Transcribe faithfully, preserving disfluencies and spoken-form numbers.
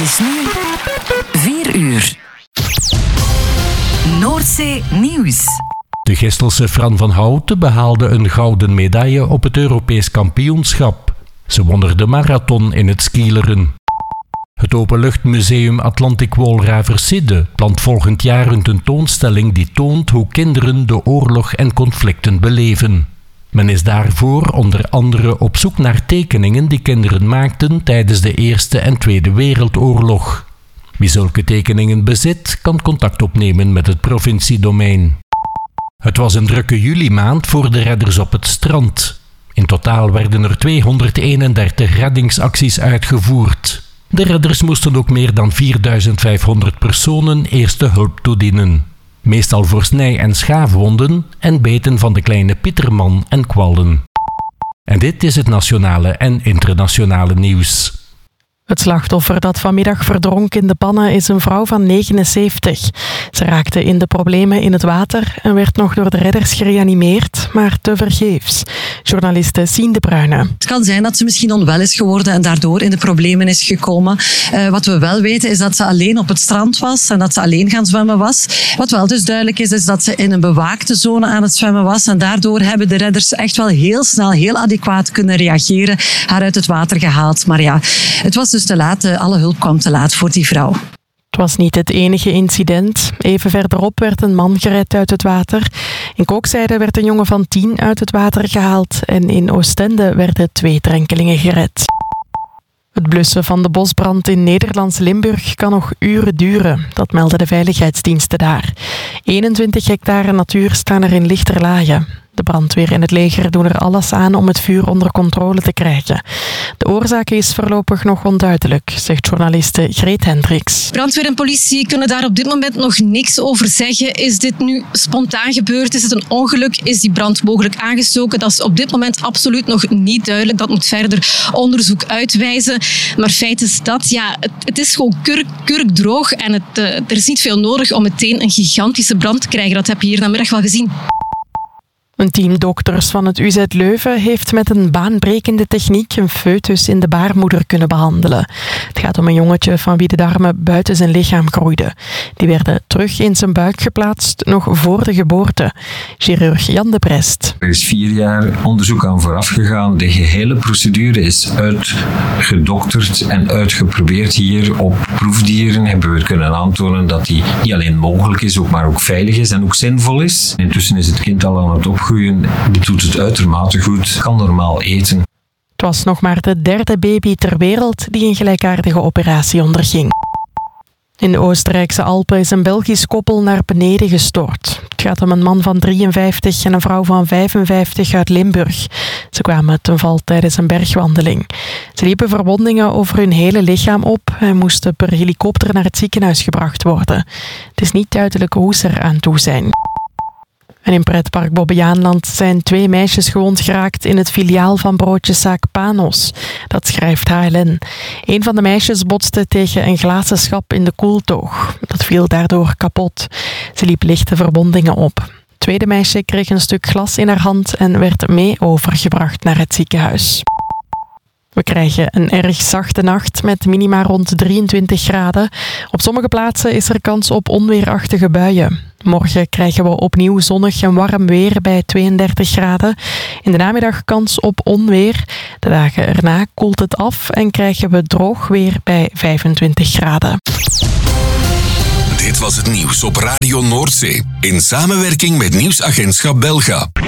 is nu vier uur. Noordzee Nieuws. De Gestelse Fran van Houten behaalde een gouden medaille op het Europees kampioenschap. Ze won er de marathon in het skileren. Het Openluchtmuseum Atlantic Wall Raverside plant volgend jaar een tentoonstelling die toont hoe kinderen de oorlog en conflicten beleven. Men is daarvoor onder andere op zoek naar tekeningen die kinderen maakten tijdens de Eerste en Tweede Wereldoorlog. Wie zulke tekeningen bezit, kan contact opnemen met het provinciedomein. Het was een drukke juli-maand voor de redders op het strand. In totaal werden er tweehonderdeenendertig reddingsacties uitgevoerd. De redders moesten ook meer dan vierduizend vijfhonderd personen eerste hulp toedienen. Meestal voor snij- en schaafwonden en beten van de kleine pieterman en kwallen. En dit is het nationale en internationale nieuws. Het slachtoffer dat vanmiddag verdronk in de pannen is een vrouw van negenenzeventig. Ze raakte in de problemen in het water en werd nog door de redders gereanimeerd, maar tevergeefs. Journaliste Sien de Bruyne. Het kan zijn dat ze misschien onwel is geworden en daardoor in de problemen is gekomen. Uh, wat we wel weten is dat ze alleen op het strand was en dat ze alleen gaan zwemmen was. Wat wel dus duidelijk is, is dat ze in een bewaakte zone aan het zwemmen was en daardoor hebben de redders echt wel heel snel, heel adequaat kunnen reageren, haar uit het water gehaald. Maar ja, het was dus te laat. Alle hulp kwam te laat voor die vrouw. Het was niet het enige incident. Even verderop werd een man gered uit het water. In Kookzijde werd een jongen van tien uit het water gehaald. En in Oostende werden twee drenkelingen gered. Het blussen van de bosbrand in Nederlands Limburg kan nog uren duren. Dat melden de veiligheidsdiensten daar. eenentwintig hectare natuur staan er in lichterlaaie. De brandweer en het leger doen er alles aan om het vuur onder controle te krijgen. De oorzaak is voorlopig nog onduidelijk, zegt journaliste Greet Hendricks. Brandweer en politie kunnen daar op dit moment nog niks over zeggen. Is dit nu spontaan gebeurd? Is het een ongeluk? Is die brand mogelijk aangestoken? Dat is op dit moment absoluut nog niet duidelijk. Dat moet verder onderzoek uitwijzen. Maar feit is dat, ja, het, het is gewoon kurk, kurkdroog en het, uh, er is niet veel nodig om meteen een gigantische brand te krijgen. Dat heb je hier namiddag wel gezien. Een team dokters van het U Z Leuven heeft met een baanbrekende techniek een foetus in de baarmoeder kunnen behandelen. Het gaat om een jongetje van wie de darmen buiten zijn lichaam groeiden. Die werden terug in zijn buik geplaatst, nog voor de geboorte. Chirurg Jan de Prest. Er is vier jaar onderzoek aan vooraf gegaan. De gehele procedure is uitgedokterd en uitgeprobeerd. Hier op proefdieren hebben we kunnen aantonen dat die niet alleen mogelijk is, maar ook veilig is en ook zinvol is. Intussen is het kind al aan het opgroeien. Het doet het uitermate goed, kan normaal eten. Het was nog maar de derde baby ter wereld die een gelijkaardige operatie onderging. In de Oostenrijkse Alpen is een Belgisch koppel naar beneden gestort. Het gaat om een man van drieënvijftig en een vrouw van vijfenvijftig uit Limburg. Ze kwamen ten val tijdens een bergwandeling. Ze liepen verwondingen over hun hele lichaam op en moesten per helikopter naar het ziekenhuis gebracht worden. Het is niet duidelijk hoe ze er aan toe zijn. En in pretpark Bobbejaanland zijn twee meisjes gewond geraakt in het filiaal van broodjeszaak Panos. Dat schrijft H L N. Een van de meisjes botste tegen een glazen schap in de koeltoog. Dat viel daardoor kapot. Ze liep lichte verwondingen op. Het tweede meisje kreeg een stuk glas in haar hand en werd mee overgebracht naar het ziekenhuis. We krijgen een erg zachte nacht met minima rond drieëntwintig graden. Op sommige plaatsen is er kans op onweerachtige buien. Morgen krijgen we opnieuw zonnig en warm weer bij tweeëndertig graden. In de namiddag kans op onweer. De dagen erna koelt het af en krijgen we droog weer bij vijfentwintig graden. Dit was het nieuws op Radio Noordzee in samenwerking met Nieuwsagentschap Belga.